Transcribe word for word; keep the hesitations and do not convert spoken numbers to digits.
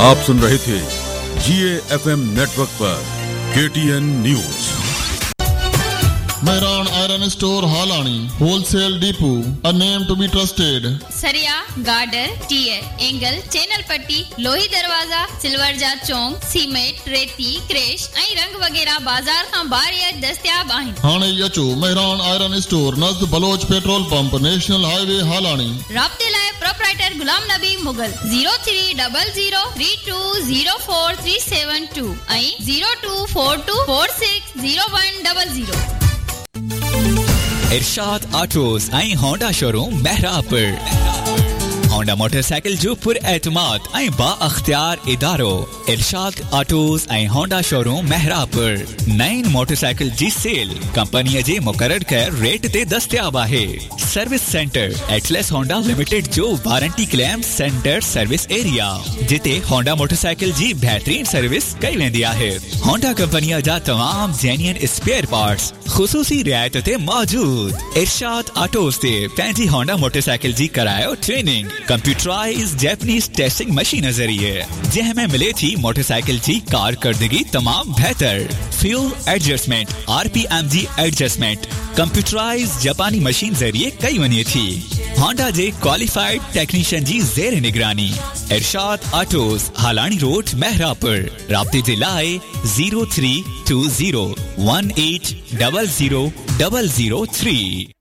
आप सुन रहे थे जीए एफएम नेटवर्क पर KTN news. Mehran Iron Store Halani, Wholesale Depot, a name to be trusted. सरिया, गार्डर, टीयर, एंगल, चैनल पट्टी, लोही दरवाजा, सिल्वर जा चौंक, सीमेंट, रेती, क्रेश, ऐं रंग वगैरह बाजार खां बाहर दस्तियाब आहिनि। हाणे अचो Mehran Iron Store नज़द Bloch petrol pump national highway हालानी। राब्ते लाइ proprietor Ghulam Nabi Mughal zero three zero zero three to zero four three seven to ऐं zero two four to four six zero one double zero. Irshad autos ऐं Honda showroom महरापुर। Honda motorcycle जो पुर एतमाद ऐं बा अख्तियार इदारो इरशाद autos ऐं होंडा शोरूम महरापुर। नईन मोटरसाइकिल जी cell company जे मुकर्रर कयल रेट ते दस्तयाब आहे। Service centre Atlas Honda limited जो warranty claim centre service area जिते होंडा मोटरसाइकिल जी बेहतरीन सर्विस कई वेंदी आहे। होंडा कंपनी जा तमाम जेन्युइन स्पेयर पार्ट्स खुसूसी रियायत ते मौजूद। इरशाद ऑटोज ते पंहिंजी होंडा मोटरसाइकिल जी करायो training computerise Japanese testing machine ज़रिए जंहिंमें मिले थी मोटरसाइकिल जी कारकर्दगी तमाम बेहतर। फ्यूल एडजस्टमेंट, आरपीएम जी एडजस्टमेंट कंप्यूटराइज जापानी मशीन ज़रिए कई वञे थी। होंडा जे क्वालिफाइड टेक्नीशियन जी ज़ेर निगरानी। इरशाद ऑटोज हालानी रोड महरापुर। राब्ते जे लाइ zero three to zero one eight double zero double zero three.